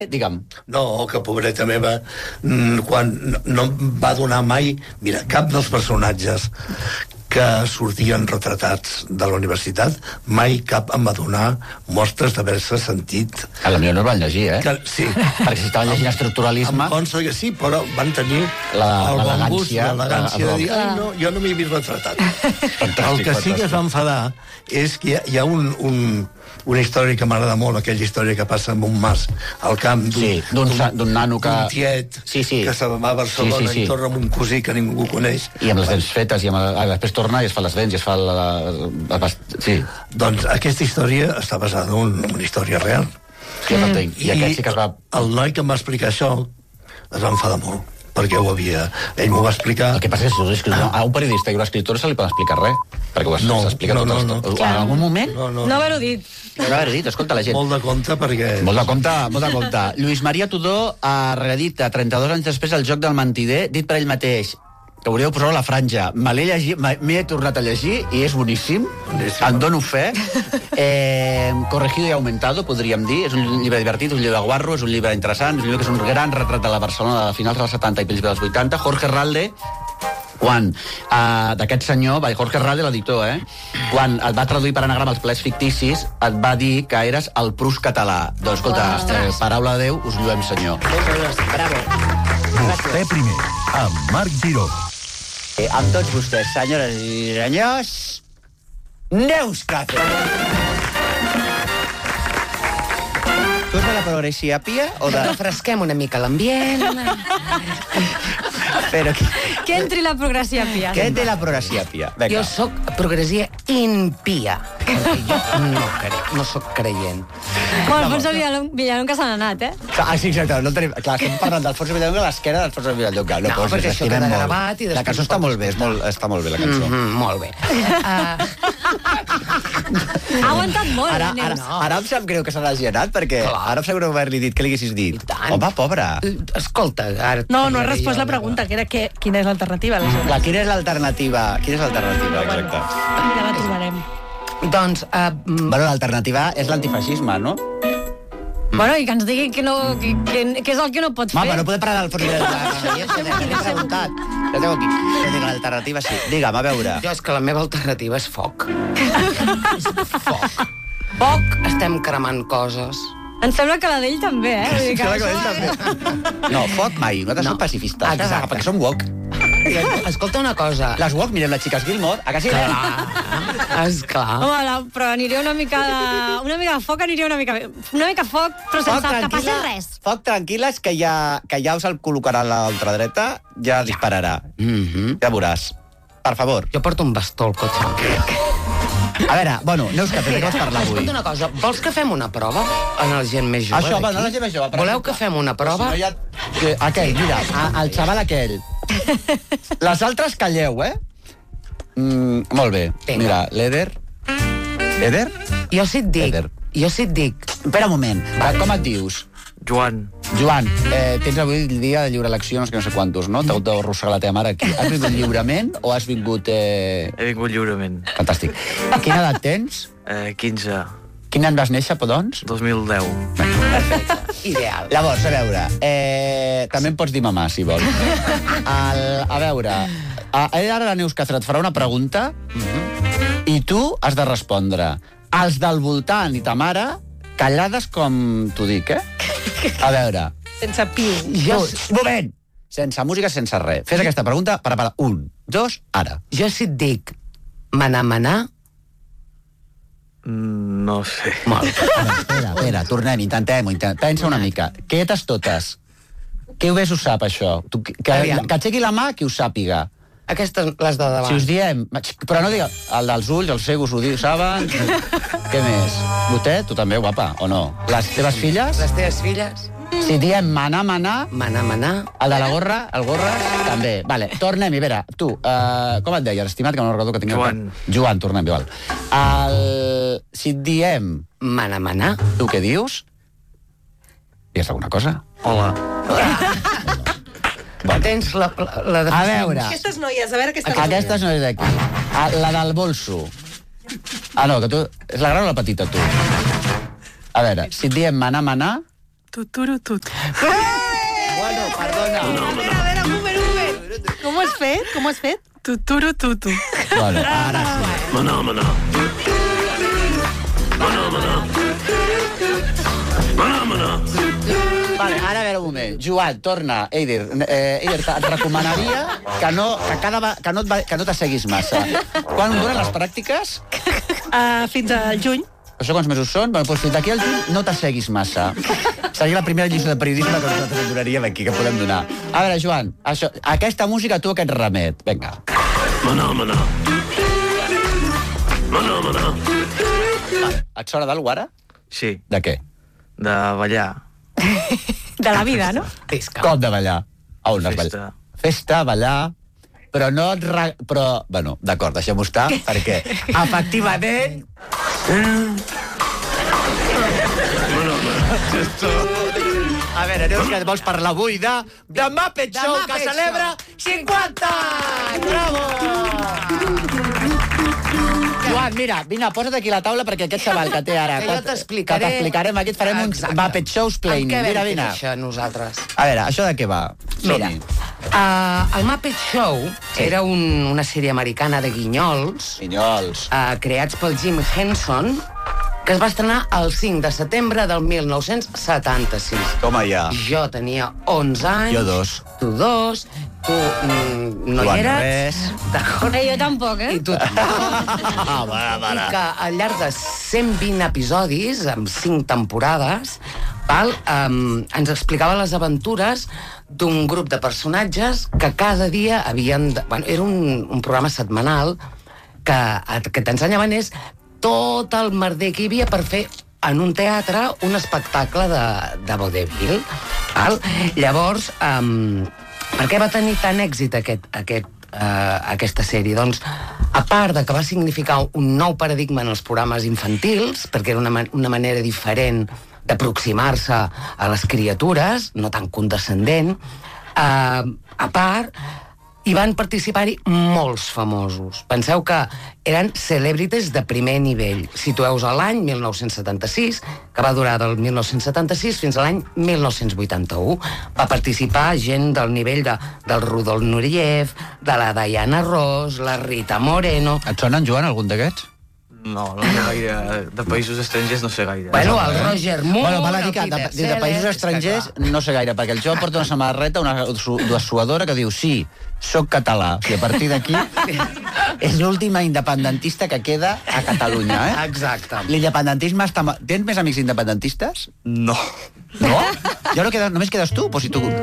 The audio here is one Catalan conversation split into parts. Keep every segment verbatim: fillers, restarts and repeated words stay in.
Digue'm. No, que pobreta meva, quan no em va donar mai... Mira, cap dels personatges que sortien retratats de la universitat, mai cap em va donar mostres d'haver-se sentit... A la millor no el van llegir, eh? Que, sí. Perquè si estaven llegint estructuralisme... Em consta que sí, però van tenir la, el bon gust, l'elegància de dir, ai, no, jo no m'hi he vist retratat. El que sí que es va enfadar és que hi ha, hi ha un, un, una història que m'agrada molt, aquella història que passa en un mas al camp d'un sí, d'un nano que... un tiet sí, sí. que se'n va a Barcelona sí, sí, sí. i torna amb un cosí que ningú coneix. I amb les dents fetes, i amb el, després torna i es fa les dents i es fa la... la, la sí. Doncs aquesta història està basada en una història real. Sí, mm. I, I aquest sí que es va... El noi que em va explicar això es va enfadar molt, perquè ho havia... Ell m'ho va explicar... El que passa és que ah. a un periodista i una escriptora se li pot explicar res, perquè ho no, s'explica no, tot. No, no, en algun moment? No, no, no haver-ho dit. No haver-ho dit, escolta la gent. Molt de compte, perquè... Molt de compte, molt de compte. Lluís Maria Tudó ha reedita trenta-dos anys després el joc del mentider, dit per ell mateix, que hauríeu posat a la franja. Me l'he llegit, m'he tornat a llegir i és boníssim, boníssim. En dono fe. Eh, corregido y aumentado, podríem dir. És un llibre divertit, un llibre de guarro, és un llibre interessant, és un llibre que és un gran retrat de la Barcelona de finals dels setanta i principis dels vuitanta. Jorge Ralde, quan uh, d'aquest senyor, Jorge Ralde, l'editor, eh? quan et va traduir per anagrama els plets ficticis, et va dir que eres el Proust català. Doncs escolta, eh, paraula de Déu, us lluem, senyor. Bravo. Vostè primer, amb Marc Giró. Eh, amb tots vostès, senyores i senyors, Neus Café. Tu és de la progressia pia o de... Refresquem una mica l'ambient. Però... Que entri la progressia pia. Que entri la progressia pia. Venga. Jo sóc progressia impia, perquè jo no, cre... no sóc creient. Bueno, Alfonso Villalonga que se n'ha anat, eh? Ah, sí, exacte. No tenim... Clar, estem parlant d'Alfonso Villalonga a l'esquerra d'Alfonso Villalonga. No, no perquè això queda gravat i després... La cançó està molt bé, és molt, està molt bé, la cançó. Mm -hmm, molt bé. Uh... Ha aguantat molt, ara, la Neus. Ara, no. ara em sap greu que se l'hagi anat, perquè clar. Ara em sap greu haver-li dit que li haguessis dit. Home, pobra. Escolta, ara... No, no has respost la pregunta, que era que, quina és l'alternativa. Clar, quina és l'alternativa? Quina és l'alternativa, exacte. Ja la trobarem. Doncs... Uh, bueno, l'alternativa és l'antifeixisme, no? Bueno, i que ens digui que, no, que, que, que és el que no pot fer. Home, no podem parlar del fons de la... L'he preguntat. La tengo aquí. L'alternativa sí. Digue'm, a veure. Jo és que la meva alternativa és foc. Foc. Foc, estem cremant coses. Em sembla que la d'ell també, eh? Sí, que la d'ell també. No, foc mai. Nosaltres som pacifistes. Exacte. Perquè som woke. Escolta una cosa. Les woke, mirem les xiques Gilmore, a que sí? Clar, esclar. Home, la, però aniria una mica de... Una mica de foc, aniria una mica... Una mica foc, però sense foc, que passi res. Foc tranquil·les, que ja, que ja us el col·locarà a l'altra dreta, ja dispararà. Mm-hmm. Ja veuràs. Per favor. Jo porto un bastó al cotxe. A veure, bueno, Neus Café, què vols parlar avui? Escolta una cosa, vols que fem una prova en la gent més jove Això, d'aquí? bueno, la gent més jove. Voleu que fem una prova? Si no ha... Aquell, mira, el xaval aquell. Les altres calleu, eh? Mm, molt bé. Vinga. Mira, l'Eder... Eder? Jo si et dic... Eder. Jo si et dic... Espera un moment. Va, com et dius? Joan. Joan, eh, tens avui el dia de lliure elecció, no sé, no sé quantos, no? T'ha hagut d'arrossegar la teva mare aquí. Has vingut lliurement o has vingut... Eh... He vingut lliurement. Fantàstic. Quina edat tens? Eh, quinze. Quin any vas néixer, doncs? dos mil deu. Perfecte. Ideal. Llavors, a veure, eh, també em pots dir mamà, si vols. El, a veure, a, ara la Neus Café et farà una pregunta mm-hmm. i tu has de respondre. Els del voltant i ta mare, callades com t'ho dic, eh? A veure. Sense piu. Jo... Moment! Sense música, sense res. Fes aquesta pregunta per a un, dos, ara. Jo si et dic manar, manar... No sé. Molt. Espera, espera, espera, tornem, intentem, intentem. Pensa una mica. Quietes totes. Qui ho ves ho sap, això? Tu, que, que, que aixequi la mà qui ho sàpiga. Aquestes, les de davant. Si us diem... Però no digue... El dels ulls, els cegos ho diu, saben? Què més? Vostè, tu també, guapa, o no? Les teves filles? Les teves filles? Si diem manar, manar... Manar, manar... El de la gorra, el gorra, també. Vale, tornem-hi, a veure, tu, uh, com et deies, estimat, que no recordo que tinguem... Joan. Joan, tornem-hi, val. El... Si et diem... Manar, manar... Tu què dius? Digues alguna cosa? Hola. Bon. Tens la, la, la de... A veure... Aquestes noies, a veure aquestes noies. Aquestes noies d'aquí. La del bolso. Ah, no, que tu... És la gran o la petita, tu? A veure, si et diem manar, manar... Tuturutut. Bueno, perdona. A veure, a veure, un moment, un moment. Com ho has fet? Com ho has fet? Tuturututu. Vale, ara sí. Manòmena. Manòmena. Manòmena. Vale, ara a veure un moment. Joan, torna. Eider, eh, Eider, et recomanaria que no, que cada, va- que no, et va- que no t'asseguis massa. Quan duren les pràctiques? Uh, fins al juny. Això quants mesos són? Bueno, doncs fins d'aquí al juny no t'asseguis massa. Seria la primera lliçó de periodisme que nosaltres et donaríem aquí, que podem donar. A veure, Joan, això, aquesta música tu aquest remet. Vinga. Manòmena. Manòmena. Et sona d'algú ara? Sí, De què? de ballar. De la vida, no? Com de ballar? A on has Festa. ballat? Festa, ballar... Però no et... Re... Però, bueno, d'acord, deixem-ho estar, perquè efectivament... A veure, Neus, que vols parlar avui de The Muppet Show, que Muppet celebra cinquanta anys! Bravo! Joan, mira, vine, posa't aquí a la taula perquè aquest xaval que té ara... Que jo t'explicaré... Que t'explicarem, aquí et farem un Exacte. Muppet Shows Planning. Amb què Mira, vam fer vine. això, nosaltres? A veure, això de què va? Mira, Som-hi. uh, el Muppet Show Sí. era un, una sèrie americana de guinyols Vinyols. uh, creats pel Jim Henson, que es va estrenar el cinc de setembre del mil nou-cents setanta-sis. Toma ja. Jo tenia onze anys. Jo dos. Tu dos. Tu mm, no Joan, hi eres. res. D'acord. Eh, jo tampoc, eh? I tu tampoc. Ah, va, va, I que al llarg de cent vint episodis, amb cinc temporades, val, um, ens explicava les aventures d'un grup de personatges que cada dia havien... De... Bueno, era un, un programa setmanal que, que t'ensenyaven és tot el merder que hi havia per fer en un teatre un espectacle de, de vodevil. Val? Llavors, um, per què va tenir tant èxit aquest, aquest, uh, aquesta sèrie? Doncs, a part de que va significar un nou paradigma en els programes infantils, perquè era una, man una manera diferent d'aproximar-se a les criatures, no tan condescendent, uh, a part, hi van participar-hi molts famosos. Penseu que eren celebrities de primer nivell. Situeu-vos a l'any mil nou-cents setanta-sis, que va durar del mil nou-cents setanta-sis fins a l'any mil nou-cents vuitanta-u. Va participar gent del nivell de, del Rudolf Nureyev, de la Diana Ross, la Rita Moreno... Et sonen, Joan, algun d'aquests? No, no sé gaire. De països estrangers no sé gaire. Bueno, el Roger Moore, Bueno, val a dir el que de, Peter de, de països Sellers, estrangers és que, no sé gaire, perquè el Joan porta una samarreta, una su- dessuadora que diu sí, soc català. O sigui, a partir d'aquí és l'última independentista que queda a Catalunya, eh? Exacte. L'independentisme està... ma- Tens més amics independentistes? No. No? Ja no queda, només quedes tu? Pues si tu...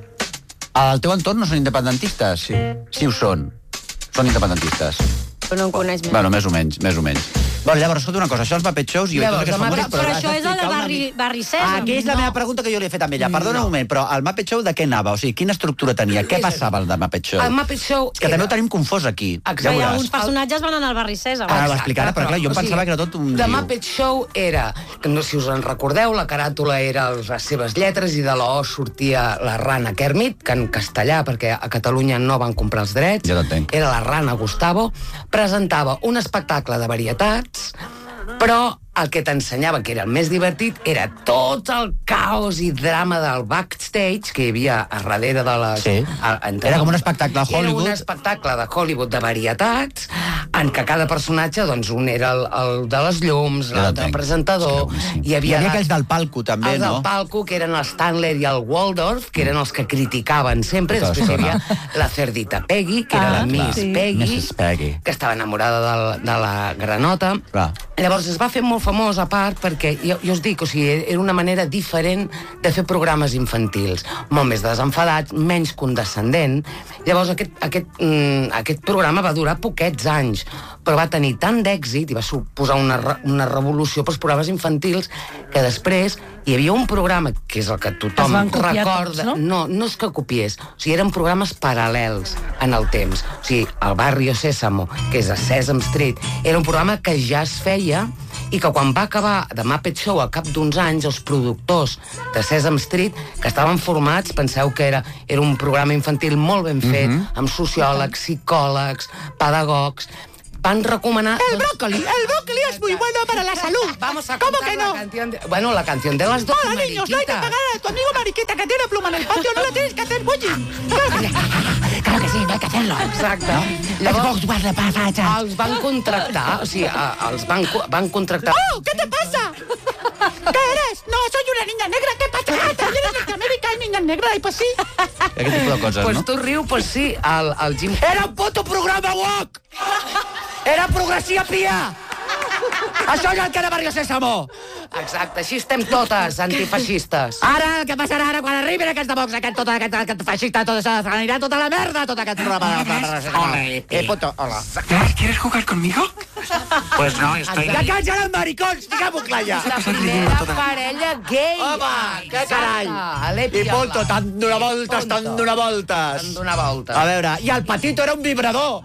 Al teu entorn no són independentistes? Sí. Sí ho són. Són independentistes. Però no en coneix més. Bueno, més o menys, més o menys. Bueno, llavors, escolta una cosa, això els Muppet Shows i Llavors, tots aquests demà- famosos, Però has això és el de d'explicar una Barri, mica- Barri Sèsam. Ah, aquesta és la no. meva pregunta que jo li he fet a ella. Perdona un moment, però el Muppet Show de què anava? O sigui, quina estructura tenia? Què passava al de Muppet Show? El Muppet Show És que també ho tenim confós aquí. Exacte. Ja Però veuràs. alguns personatges van anar al Barri Sèsam. Ara ho explicarà, però clar, jo em pensava que era tot un The lío. Muppet Show era, que no, si us en recordeu, la caràtula era les seves lletres i de la O sortia la rana Kermit, que en castellà, perquè a Catalunya no van comprar els drets, Ja t'entenc. era la rana Gustavo, presentava un espectacle de varietats, però el que t'ensenyava, que era el més divertit, era tot el caos i drama del backstage que hi havia a darrere de les... Sí. A, entre- Era com un espectacle de Hollywood. Era un espectacle de Hollywood de varietats, en què cada personatge, doncs, un era el, el de les llums, Ja l'altre t'entenc. presentador, Sí, hi havia... Hi havia aquells del palco, també, els no? del palco, que eren el Stanley i el Waldorf, que eren els que criticaven sempre. Tota Després hi havia l'estona. la cerdita Peggy, que era Ah, la Miss sí. Peggy, missus Peggy. que estava enamorada de, de la granota. Clar. Llavors es va fer molt famós, a part, perquè, jo, jo us dic, o sigui, era una manera diferent de fer programes infantils, molt més desenfadats, menys condescendent. Llavors aquest, aquest, mm, aquest programa va durar poquets anys, però va tenir tant d'èxit i va suposar una, re- una revolució pels programes infantils que després hi havia un programa, que és el que tothom Es van copiar recorda... tots, no? No, no és que copiés, o sigui, eren programes paral·lels en el temps. O sigui, el Barrio Sésamo, que és a Sesame Street, era un programa que ja es feia i que quan va acabar The Muppet Show al cap d'uns anys, els productors de Sesame Street, que estaven formats, penseu que era, era un programa infantil molt ben fet, Mhm. amb sociòlegs, psicòlegs, pedagogs, van recomanar... El bròcoli, el bròcoli es muy bueno para la salud. Vamos a ¿Cómo contar que la no? canción de... Bueno, la canción de las dos, Hola, niños, no hay que Mariquita. pagar a tu amigo Mariquita que tiene pluma en el patio, no le tienes que hacer bullying. Claro que sí, no hay que hacerlo. Exacte. Llavors, guarda, pa, fa, fa. Els van contractar, o sigui, a- els van, co- van contractar... ¡Oh! ¿Qué te pasa? ¿Qué eres? No, soy una niña negra. ¿Qué pasa? Ah, también eres Norteamérica y niña negra. Y pues sí. Aquest tipus de coses, Pues no? tu riu, pues sí, el, el Jim... Era un puto programa woke! Era progressia pia! Això és el que era Barrio Sésamo! Exacte, així estem totes, antifeixistes. Ara, què passarà ara quan arribin aquests de Vox, aquest, tot aquest, aquest feixista, tot això, anirà tota la merda, tot aquest programa de Barrio Sésamo. Eh, puto, hola. ¿Quieres jugar conmigo? Pues no, estoy... De què eren maricons? Diguem-ho clar ja. La primera parella gay. Home, què carai. Ale I punto, tant donar voltes, tant donar voltes. Tant donar voltes. A veure, i el Patito era un vibrador.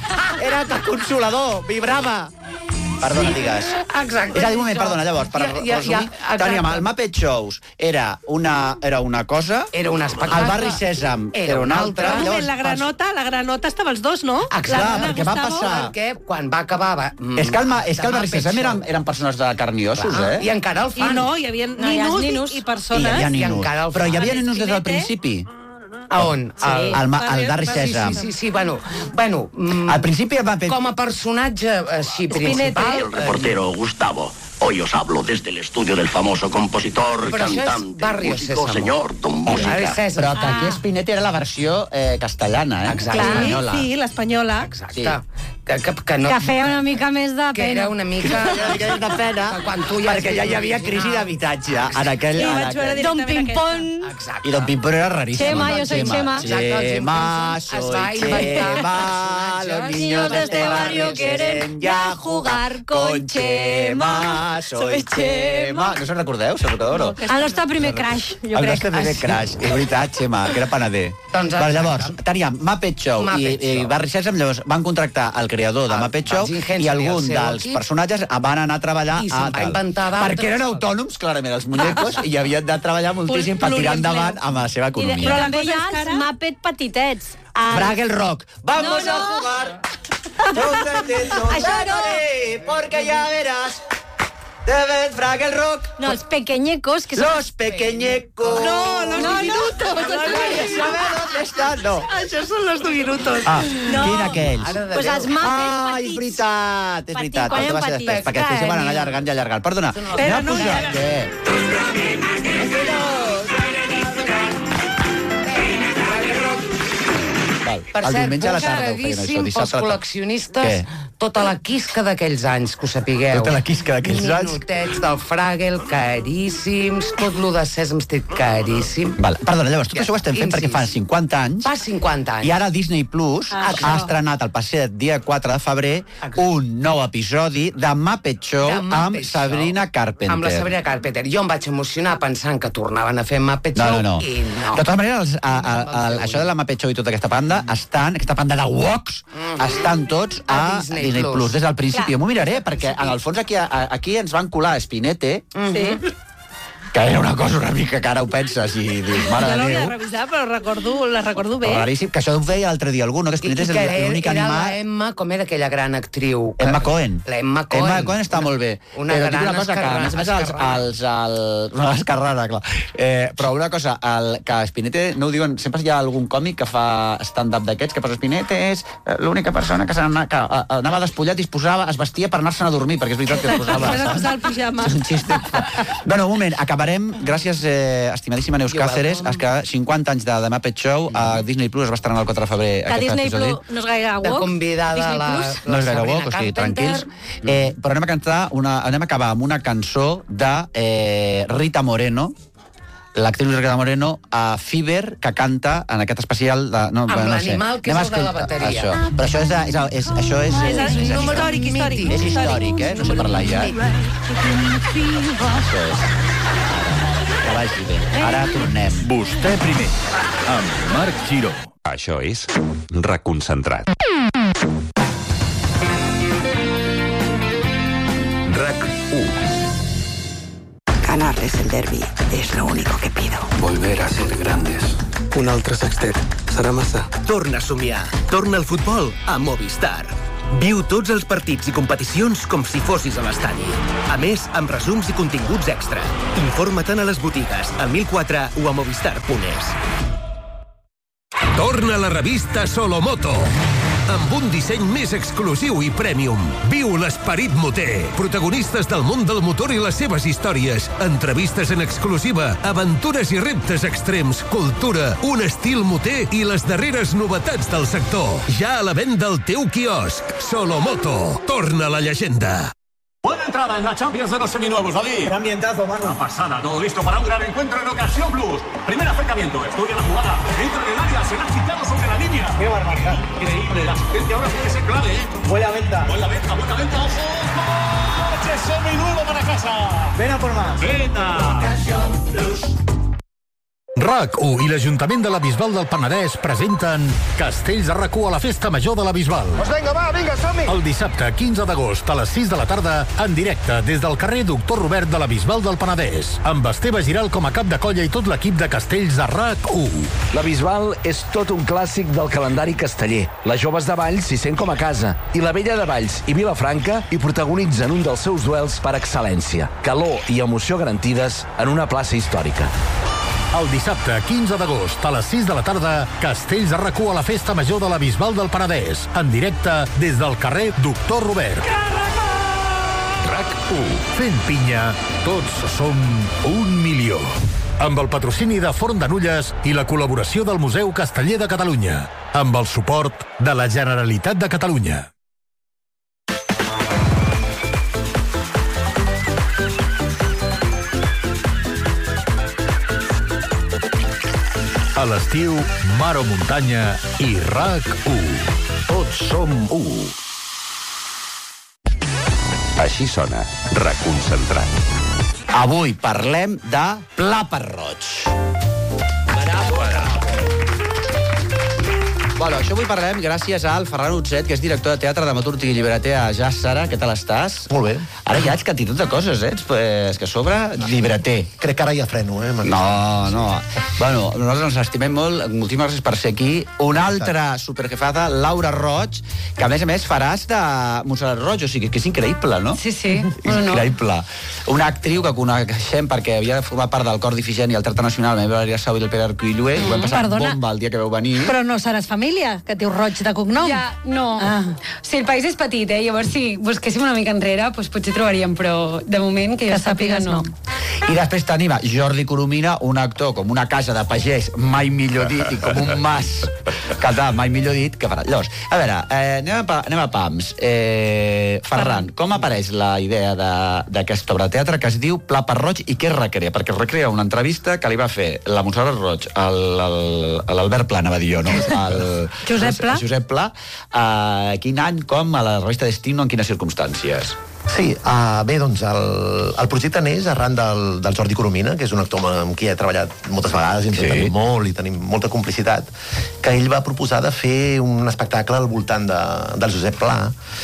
Era consolador, vibrava. Perdona, digues. Exacte. És a dir, un moment, perdona, llavors, per Ja, ja, ja, resumir, exacte. teníem el Muppet Shows, era una, era una cosa, Era un espectacle. el Barri Sèsam era una altra, Un moment, llavors... la granota, la granota estava els dos, no? Exacte, La Ana perquè va Gustavo. passar- Perquè quan va acabar... Va, mm, És que el, ma- és que el de Barri Muppet Sèsam Show. eren, eren persones de carn i ossos, Ah, eh? I encara el I fan. no, hi havia No, hi ha ninos ninos. i, i I hi persones. havia I ninos. encara el Però hi havia fan. ninos des del Espinete. principi. A on? Sí. Al- Al, ma- al Barri Sí, Sèsam. sí, sí, sí, bueno, bueno mm, Al principi el Muppet... com a personatge així Spinetta. principal... El reportero Gustavo. Hoy os hablo desde el estudio del famoso compositor, Pero eso es cantante, Barrio músico, Sésamo. señor Don Barri Música. Sèsam. Però que aquí Spinetta era la versió eh, castellana, eh? Exacte. Clar, Espanyola. sí, l'espanyola. Exacte. Sí. Que, que, que, no, Que feia una mica més de que pena. era una mica... Que és de pena, Que quan tu ja perquè ja hi havia crisi d'habitatge. En aquell... Sí, en vaig veure aquell... Don directament Pimpón. Exacte. I Don Pimpón era raríssim. Chema, jo soy Chema. Exacte, el Jim Chema, Henson es soy va inventar Chema, personatges. los Niños niños de este barrio quieren ya jugar con Chema. soy Chema. No se'n recordeu, se'n recordeu? El nostre primer crash, jo El crec. nostre primer crash, és veritat, Xema, que era panader. Doncs Vale, exacte. llavors, teníem Muppet Show Muppet i, i Show. Barri Sèsam, llavors van contractar el creador de El- Muppet el Show Jim Henson i i el algun seu dels equip. personatges van anar a treballar I a se'n va tal. inventar d'altres. Perquè eren autònoms, clarament, els muñecos, i havien de treballar moltíssim per tirar endavant amb la seva I de, economia. però la també hi cosa ha és que els ara- Muppet petitets. El- Fraggle Rock. Vamos No, a no. jugar. Yo te no Això no. porque ya verás. Deben Fraggle Rock. No, els pequeñecos, que són... Los pequeñecos. No, los No, no. diminutos. No voy a saber dónde están, no. Això són los diminutos. Ah, No. quin aquells? Ara de Pues Déu. els Muppets Ah, és petits. veritat, és Petits, veritat. quan Això va eren ser després, petits. perquè després se van anar Carinyo. allargant i allargant. Perdona, Però anem a no, posar... ja- Què? Val. Per El cert, diumenge a la tarda ho feien, això, claríssim dissabte pels a la tarda. col·leccionistes Què? tota la quisca d'aquells anys, que ho sapigueu. Tota la quisca d'aquells anys. Minutets del Fraggle, caríssims, tot lo de Sesame Street, caríssim. Val. Perdona, llavors, tot això ho estem fent Incís. perquè fa cinquanta anys Fa cinquanta anys. i ara Disney Plus Ah, ha això. estrenat el passat dia quatre de febrer Exacte. un nou episodi de Muppet Show De Muppet amb Show. Sabrina Carpenter. Amb la Sabrina Carpenter. Jo em vaig emocionar pensant que tornaven a fer Muppet No, Show no, no. i no. De totes maneres, els, a, a, a, a, això de la Muppet Show i tota aquesta banda, estan, aquesta banda de woks, estan tots a, A Disney Disney Plus. Plus. Des del principi. Clar. M'ho miraré, perquè en el fons aquí, a- aquí ens van colar Spinette, Sí. que era una cosa una mica que ara ho penses i dius, mare Jo de l'hauria de Déu. revisar, però recordo, la recordo bé. Però raríssim, que això ho veia l'altre dia algú, no? Que I, i Spinette és que era, l'únic era animal... la Emma, com era aquella gran actriu? que- Emma Cohen. La Emma Cohen. Emma Cohen està molt bé. Una però dic gran una cosa que, a més a més, els, escarrana. els, els, una escarrana, clar. Eh, però una cosa, el, que Spinette, no ho diuen, sempre hi ha algun còmic que fa stand-up d'aquests, que posa Spinette és eh, l'única persona que, s'ana- que eh, anava despullat i es posava, es vestia per anar-se'n a dormir, perquè és veritat que es posava... Per saps? posar el pijama. És un xiste. Bueno, un moment, acabarem, gràcies, eh, estimadíssima Neus You're Cáceres, welcome. es que cinquanta anys de The Muppet Show a Disney Plus es va estrenar el quatre de febrer Que aquest Disney episodi. Plus no és gaire De woke. convidada Disney la, Plus. No és gaire Sabrina woke, o sigui, Carpenter. tranquils. Eh, però anem a cantar una, anem a acabar amb una cançó de eh, Rita Moreno, l'actriu Rita Moreno, a Fever, que canta en aquest especial de... No, Amb no sé. l'animal, que Anem a és el de la escoltar bateria. Això. Però això és... de- és, és això és, És, és, és, número històric, històric. és històric, eh? No sé parlar ja. Això és. Que vagi bé. Ara tornem. Vostè primer, amb Marc Giró. Això és Reconcentrat. RAC u. Ganarles el derbi es lo único que pido. Volver a ser grandes. Un altre sextet. Serà massa. Torna a somiar. Torna al futbol a Movistar. Viu tots els partits i competicions com si fossis a l'estadi. A més, amb resums i continguts extra. Informa-te'n a les botigues, al mil quatre o a movistar punt es. Torna la revista Solomoto, amb un disseny més exclusiu i premium. Viu l'esperit moter. Protagonistes del món del motor i les seves històries. Entrevistes en exclusiva, aventures i reptes extrems, cultura, un estil moter i les darreres novetats del sector. Ja a la venda al teu quiosc. Solomoto. Torna la llegenda. Buena entrada en la Champions de los seminuevos, David. Qué ambientazo, mano. Una pasada, todo listo para un gran encuentro en Ocasión Plus. Primer acercamiento, estudia la jugada. Entra en el área, será quitado sobre la línea. Qué barbaridad. Increíble, la asistencia ahora puede ser clave, ¿eh? Buena venta. Buena venta, buena venta, ojo. ¡Coche seminuevo para casa! Ven a por más. Venta. Ocasión Plus. R A C u i l'Ajuntament de la Bisbal del Penedès presenten Castells de R A C u a la Festa Major de la Bisbal. Pues venga, va, vinga, som-hi! El dissabte quinze d'agost a les sis de la tarda, en directe des del carrer Doctor Robert de la Bisbal del Penedès, amb Esteve Giral com a cap de colla i tot l'equip de Castells de R A C u. La Bisbal és tot un clàssic del calendari casteller. Les joves de Valls s'hi sent com a casa i la vella de Valls i Vilafranca hi protagonitzen un dels seus duels per excel·lència. Calor i emoció garantides en una plaça històrica. El dissabte quinze d'agost a les sis de la tarda, Castells de R A C u a la Festa Major de la Bisbal del Penedès, en directe des del carrer Doctor Robert. R A C u. Fent pinya, tots som un milió. Amb el patrocini de Forn de Nulles i la col·laboració del Museu Casteller de Catalunya. Amb el suport de la Generalitat de Catalunya. A l'estiu, mar o muntanya i R A C u. Tots som u. Així sona, reconcentrat. Avui parlem de Pla per Roig. Bueno, això avui parlem gràcies al Ferran Utset, que és director de teatre, dramaturg i llibreter a Jàssera. Què tal estàs? Molt bé. Ara ja ets quantitud de coses, eh? És que a sobre, llibreter. Crec que ara ja freno, eh? No, no. Bueno, nosaltres ens estimem molt. Moltíssimes gràcies per ser aquí. Una altra superjefada, Laura Roig, que a més a més faràs de Montserrat Roig, o sigui, que és increïble, no? Sí, sí. Increïble. Una actriu que coneixem perquè havia de formar part del Cor d'Ifigènia al Teatre Nacional, la meva Valeria Sau i el Pere Arcuillue, i ho vam passar bomba el dia que veu venir. Però no seràs família, que diu Roig de cognom. Ja, no. Ah. Sí, el país és petit, eh? Llavors, si busquéssim una mica enrere, doncs potser trobaríem, però de moment, que jo sàpiga, no. I després tenim a Jordi Coromina, un actor com una casa de pagès, mai millor dit, i com un mas català, mai millor dit, que farà. Llavors, a veure, eh, anem, a, anem a pams. Eh, Ferran, com apareix la idea d'aquesta obra de teatre que es diu Pla per Roig i què es recrea? Perquè es recrea una entrevista que li va fer la Montserrat Roig a l'Albert Pla, anava a dir jo, no? El Josep Pla. Josep Pla. Uh, quin any, com, a la revista Destino, en quines circumstàncies? Sí, uh, bé, doncs el, el projecte neix arran del, del Jordi Coromina, que és un actor amb qui he treballat moltes vegades, i ens sí. tenim molt, i tenim molta complicitat, que ell va proposar de fer un espectacle al voltant de, del Josep Pla,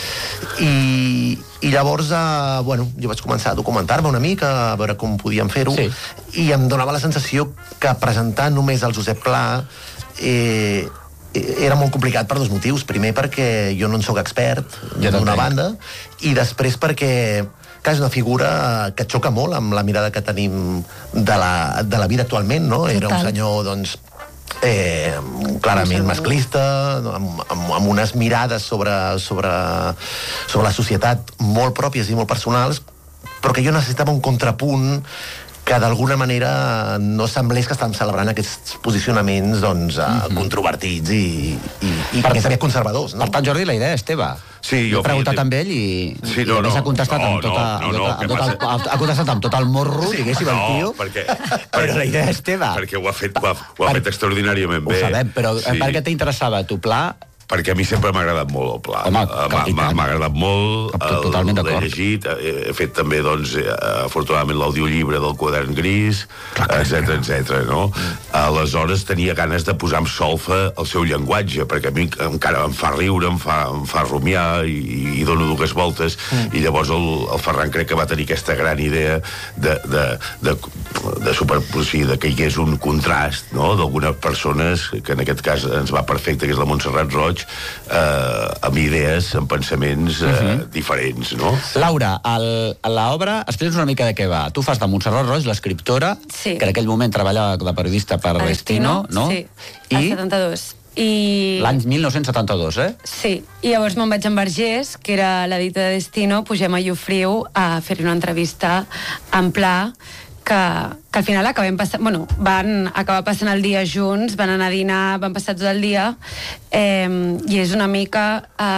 i, i llavors, uh, bueno, jo vaig començar a documentar-me una mica, a veure com podíem fer-ho, sí. i em donava la sensació que presentar només el Josep Pla eh, era molt complicat per dos motius. Primer, perquè jo no en sóc expert d'una banda, i després perquè que és una figura que xoca molt amb la mirada que tenim de la, de la vida actualment, no? Era un senyor, doncs, eh, clarament masclista, amb, amb, amb unes mirades sobre, sobre, sobre la societat molt pròpies i molt personals, però que jo necessitava un contrapunt que d'alguna manera no semblés que estàvem celebrant aquests posicionaments, doncs, mm-hmm. controvertits i, i, i per, més aviat conservadors, no? Per tant, Jordi, la idea és teva. Sí, jo... He preguntat amb ell i, sí, i no, a més no, ha contestat no, amb tota, no, no, amb tota, amb tot el, ha contestat amb tot el morro, sí, diguéssim, no, el tio, perquè, però la idea és teva. Perquè ho ha fet, ho ha, ho ha fet extraordinàriament bé. Ho sabem, però sí. Per què t'interessava tu, Pla? Perquè a mi sempre m'ha agradat molt el Pla. M'ha agradat molt, totalment d'acord. L'he llegit, he fet també, doncs, afortunadament l'audiollibre del Quadern Gris, etcètera, etcètera, no? Aleshores tenia ganes de posar amb solfa el seu llenguatge, perquè a mi encara em fa riure, em fa, em fa rumiar i, i dono dues voltes, mm. i llavors el, el Ferran crec que va tenir aquesta gran idea de, de, de de superposició, de que hi hagués un contrast, no?, d'algunes persones, que en aquest cas ens va perfecte, que és la Montserrat Roig, eh, amb idees, amb pensaments eh, uh-huh. diferents, no? Laura, el, a l'obra, explica'ns una mica de què va. Tu fas de Montserrat Roig, l'escriptora, sí. que en aquell moment treballava de periodista per Destino, no? Sí, I... al setanta-dos. I... L'any mil nou-cents setanta-dos, eh? Sí, i llavors me'n vaig amb Vergés, que era l'editor de Destino, pugem a Llofriu a fer-li una entrevista en pla, que, que al final acabem passant, bueno, van acabar passant el dia junts, van anar a dinar, van passar tot el dia, eh, i és una mica...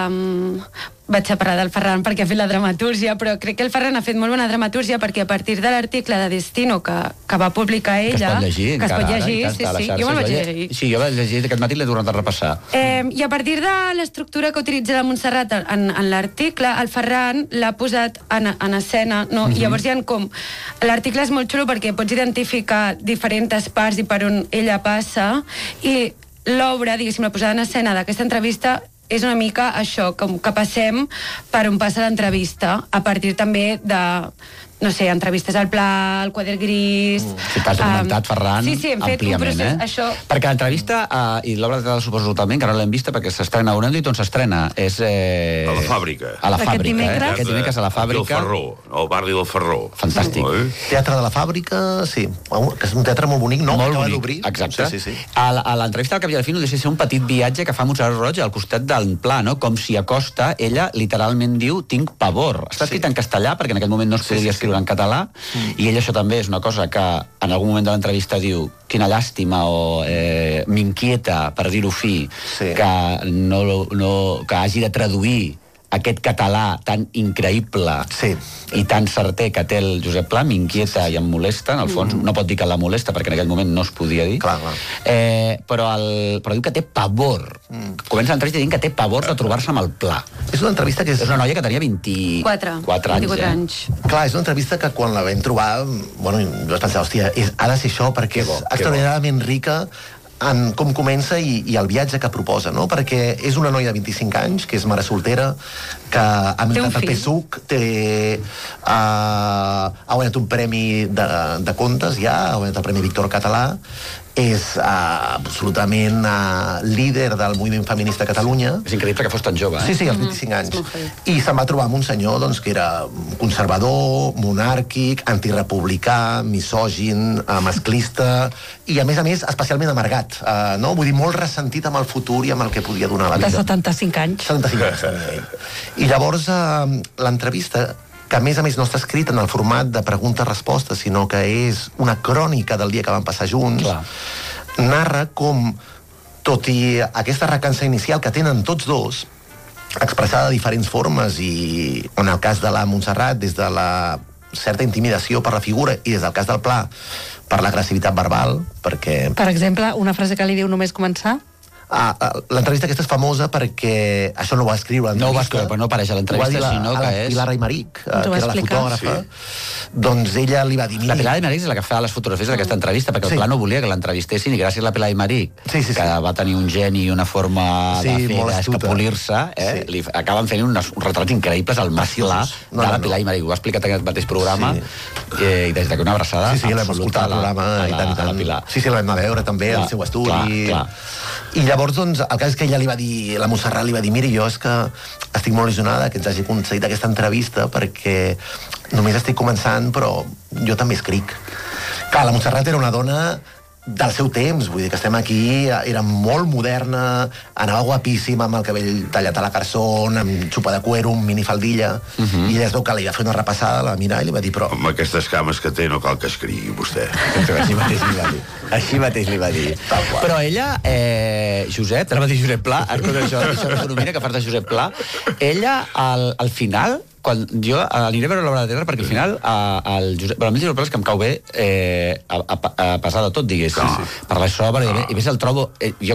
Eh, vaig separar del Ferran perquè ha fet la dramatúrgia, però crec que el Ferran ha fet molt bona dramatúrgia perquè a partir de l'article de Destino que, que va publicar ella... Que es pot llegir, que es pot llegir, ara, sí, sí, jo me'l vaig llegir. Sí, jo vaig llegir aquest matí, l'he tornat a repassar. Eh, I a partir de l'estructura que utilitza la Montserrat en, en l'article, el Ferran l'ha posat en, en escena, no? Uh-huh. I llavors hi ha com... L'article és molt xulo perquè pots identificar diferents parts i per on ella passa, i l'obra, diguéssim, la posada en escena d'aquesta entrevista és una mica això, com que passem per on passa l'entrevista, a partir també de, no sé, entrevistes al Pla, al Quadern Gris... Mm. Sí, t'has documentat, um, Ferran, sí, sí, hem fet un procés, eh? això... Perquè l'entrevista, uh, i l'obra de teatre suposo totalment, que no l'hem vista perquè s'estrena, on hem dit on s'estrena? És... Eh... A la fàbrica. A la Aquest fàbrica, dimecres. eh? Aquest dimecres a la fàbrica. Al Ferró, al barri del Ferró. Fantàstic. Sí. Teatre de la Fàbrica, sí. Que és un teatre molt bonic, no? Molt Acaba bonic, d'obrir. exacte. Sí, sí, sí. A, a l'entrevista del Cap i al Fin no deixa de ser un petit viatge que fa Montserrat Roig al costat del Pla, no? Com si acosta, ella literalment diu tinc pavor. Està escrit sí. en castellà, perquè en aquell moment no es podia sí, sí, escriure sí. en català, mm. i ella això també és una cosa que en algun moment de l'entrevista diu quina llàstima o eh, m'inquieta, per dir-ho fi, sí. que, no, no, que hagi de traduir aquest català tan increïble sí. i tan certer que té el Josep Pla, m'inquieta i em molesta, en el fons, mm. no pot dir que la molesta, perquè en aquell moment no es podia dir, clar, clar. Eh, però, el, però diu que té pavor. Mm. Comença l'entrevista dient que té pavor de trobar-se amb el Pla. És una entrevista que és... És una noia que tenia vint-i-quatre anys. vint-i-quatre anys. Eh? Clar, és una entrevista que quan la vam trobar, bueno, jo vaig pensar, hòstia, és, ha de ser això perquè és extraordinàriament rica en com comença i, i el viatge que proposa, no? Perquè és una noia de vint-i-cinc anys, que és mare soltera, que ha militat al P S U C, té, uh, ha guanyat un premi de, de contes ja, ha guanyat el Premi Víctor Català, és uh, absolutament uh, líder del moviment feminista a Catalunya. És increïble que fos tan jove, eh? Sí, sí, als vint-i-cinc anys. I se'n va trobar amb un senyor doncs, que era conservador, monàrquic, antirepublicà, misògin, uh, masclista, i a més a més especialment amargat, uh, no? Vull dir, molt ressentit amb el futur i amb el que podia donar la vida. De setanta-cinc anys. setanta-cinc anys. I llavors uh, l'entrevista, que a més a més no està escrit en el format de pregunta-resposta, sinó que és una crònica del dia que van passar junts, clar. Narra com, tot i aquesta recança inicial que tenen tots dos, expressada de diferents formes, i en el cas de la Montserrat, des de la certa intimidació per la figura, i des del cas del Pla, per l'agressivitat verbal, perquè... Per exemple, una frase que li diu només començar... Ah, l'entrevista aquesta és famosa perquè això no ho va escriure no ho va escriure, però no apareix a l'entrevista, sinó que és... Pilar Aymeric, que era la fotògrafa, sí. Doncs ella li va dir... La Pilar Aymeric és la que fa les fotografies d'aquesta entrevista, perquè sí. el Pla no volia que l'entrevistessin, i gràcies a la Pilar Aymeric, sí, sí, sí. que va tenir un geni i una forma sí, de fer, d'escapolir-se, eh? Sí. Li acaben fent uns, uns retrats increïbles al mas Pla no, de la no, Pilar Aymeric. Ho ha explicat en aquest mateix programa, sí. eh, i des d'aquí una abraçada sí, sí, absoluta a la, a la, a la Pilar. Sí, sí, la vam a veure també, al seu estudi... Clar, clar. I llavors, doncs, el cas és que ella li va dir, la Montserrat li va dir, mira, jo és que estic molt il·lusionada que ens hagi aconseguit aquesta entrevista perquè només estic començant, però jo també escric. Clar, la Montserrat era una dona del seu temps, vull dir que estem aquí, era molt moderna, anava guapíssima amb el cabell tallat a la Carson, amb xupa de cuero, amb minifaldilla, uh -huh. i es veu que li va fer una repassada, la va mirar i li va dir, però... Amb aquestes cames que té no cal que escrigui vostè. Així mateix li va dir. Així mateix li va dir. Però ella, eh, Josep, te la va dir Josep Pla, escolta, això, això d'economia que fas de Josep Pla, ella, al, al final, quan jo aniré a veure l'obra de teatre perquè al final el Josep, però a mi el Josep Pla és que em cau bé eh, a, a, a pesar de tot, diguéssim, sí, sí. per la seva obra, i a més el trobo, eh, jo crec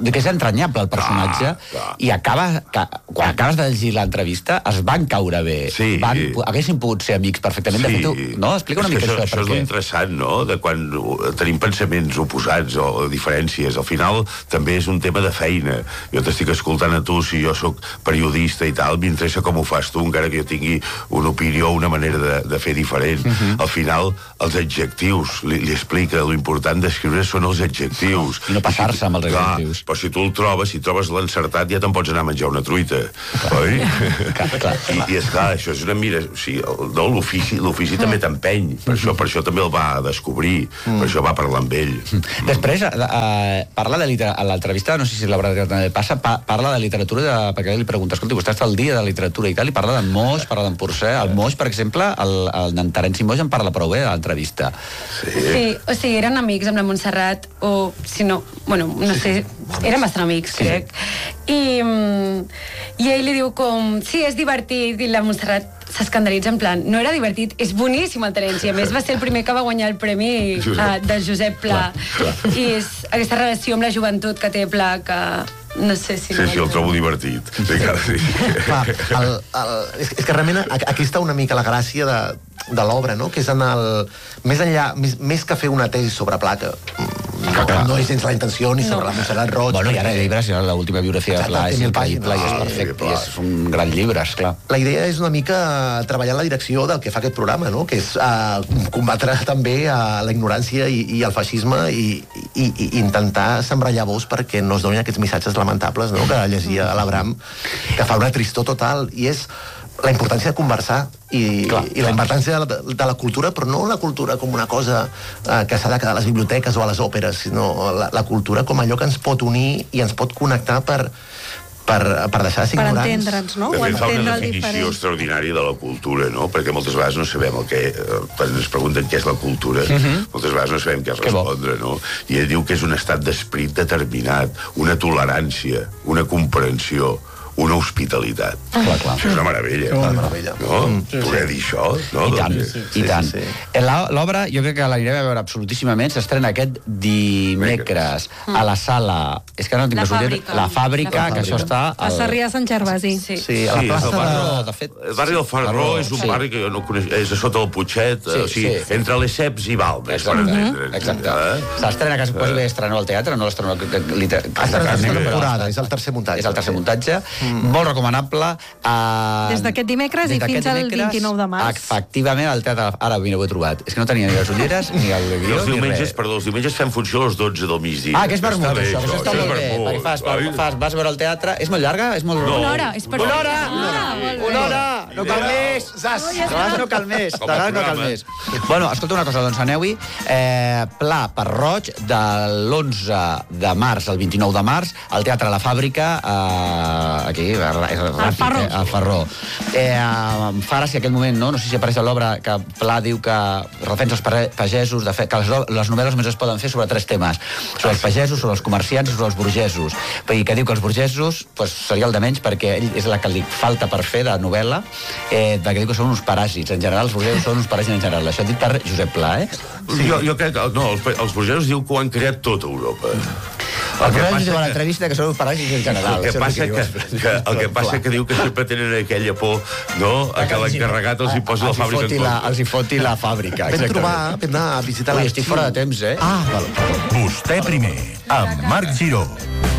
que és entranyable el personatge, Ah, clar. i acaba, que, quan acabes de llegir l'entrevista es van caure bé. Sí. Van, haguessin pogut ser amics perfectament. Sí. De fet, tu, no? Explica una És que mica això, això. això és perquè... interessant, no?, de quan uh, tenim pensaments oposats o, o diferències. Al final també és un tema de feina. Jo t'estic escoltant a tu, si jo sóc periodista i tal, m'interessa com ho fas tu, encara que jo tingui una opinió, una manera de, de fer diferent. Mhm. Al final, els adjectius, li, li explica, l'important d'escriure són els adjectius. I no passar-se amb els Clar, adjectius. però si tu el trobes, si trobes l'encertat, ja te'n pots anar a menjar una truita, oi? Clar, clar, I, I esclar, això és una mira... O sigui, el- no, l'ofici l'ofici també t'empeny, per això, per això també el va descobrir, per això va parlar amb ell. Després, eh, eh, parla de literatura, a l'entrevista, no sé si la veritat també passa, pa, parla de literatura, de, perquè li pregunta, escolta, vostè està al dia de literatura i tal, i parla d'en Moix, parla d'en Porcel. El Moix, per exemple, el, el, en Terenci Moix en parla prou bé a l'entrevista. Sí, o sigui, eren amics amb la Montserrat, o si no, bueno, no sé, eren bastant amics, Sí. crec. I, mm, I ell li diu com, sí, és divertit, i la Montserrat s'escandalitza en plan, no era divertit, és boníssim el Terenci, a més va ser el primer que va guanyar el premi uh, de Josep Pla, i és aquesta relació amb la joventut que té Pla, que no sé si... Sí, sí, el trobo divertit. Sí, clar, sí. Clar, el, el, és, és que realment aquí aquí està una mica la gràcia de, de l'obra, no? Que és en el... Més enllà, més, més que fer una tesi sobre Pla, que, que, que no és gens la intenció, ni sobre no. la Montserrat Roig... Bueno, i ara perquè- llibres, l'última biografia de Pla és increïble i és perfecte, i és un gran llibre, esclar. La idea és una mica treballar en la direcció del que fa aquest programa, no? Que és uh, combatre també uh, la ignorància i, i el feixisme i, i, i intentar sembrar llavors perquè no es donin aquests missatges lamentables, no? Que llegia l'Abram, que fa una tristor total, i és la importància de conversar i, clar, i la importància de la, de la cultura, però no la cultura com una cosa eh, que s'ha de quedar a les biblioteques o a les òperes, sinó la, la cultura com allò que ens pot unir i ens pot connectar per, per, per deixar de ser Per ignorants. entendre'ns, no? De O fet, fa una entendre el definició diferent. extraordinària de la cultura, no? Perquè moltes vegades no sabem el que... Eh, quan ens pregunten què és la cultura, Mhm. moltes vegades no sabem què respondre, no? I ell diu que és un estat d'esperit determinat, una tolerància, una comprensió, una hospitalitat. Clar, clar. Això és una meravella. És una meravella. No? Mm. Poder dir això, no? I tant, Doncs, i tant. Eh, la- L'obra, jo crec que l'anirem a veure absolutíssimament, s'estrena aquest dimecres a la sala... És que no tinc La que sortir... Fàbrica. La Fàbrica, La que això està... A Sarrià Sant Gervasi. Sí, Sí, a la és plaça el barri, de... de fet, el barri del Farró és un sí. barri que jo no coneix, és a sota del Putxet, Sí, o sigui, sí. entre les Ceps i Balmes, per Exacte. entendre'ns. Exacte. Eh? S'estrena, que quasi bé estrenó al teatre, no l'estrenó... Ha estat la tercera temporada, és el tercer muntatge. És el tercer muntatge, molt recomanable. Uh, Des d'aquest dimecres i des d'aquest fins al dimecres, vint-i-nou de març. Efectivament, al teatre... Ara, mira, ho he trobat. És que no tenia ni les ulleres, ni el I guió, els ni diumenges, res. perdó, els diumenges fem funció a les dotze del migdia. Ah, que és vermut, Està bé, això, que això està és molt bé. vermut, Perquè fas, oi? fas, vas a veure el teatre... És molt llarga? És molt... No. Una hora, és perfecte. Una hora! Ah, molt bé. Una hora! No cal més! Zas! De vegades no cal més. De Com el vegades no cal programa. més. Bueno, escolta una cosa, doncs aneu-hi. Eh, Pla per Roig, de l'onze de març al vint-i-nou de març, al Teatre La Fàbrica, eh, aquí, a, a, Farró. a Farró. Eh, em fa gràcia aquell moment, no? No sé si apareix a l'obra, que Pla diu que defensa els pare- pagesos, de fet, que les, les novel·les només es poden fer sobre tres temes. Sobre els pagesos, sobre els comerciants i sobre els burgesos. I que diu que els burgesos pues, seria el de menys perquè ell és la que li falta per fer de novel·la, eh, perquè diu que són uns paràsits. En general, els burgesos són uns paràsits en general. Això dit per Josep Pla, eh? Sí. Jo, jo crec que... No, els, els burgesos diu que ho han creat tot Europa. El que passa diu a l'entrevista que són uns paràsits en general. El que Això és passa diu. que, que, el que passa que diu que sempre tenen aquella por, no?, a que l'encarregat els hi posi la Els hi fàbrica foti en la, contra. els hi foti la fàbrica. Vam exactament. trobar, vam anar a visitar Ui, l'arxiu. estic fora de temps, eh? Ah, val. Vostè primer, amb Marc Giró.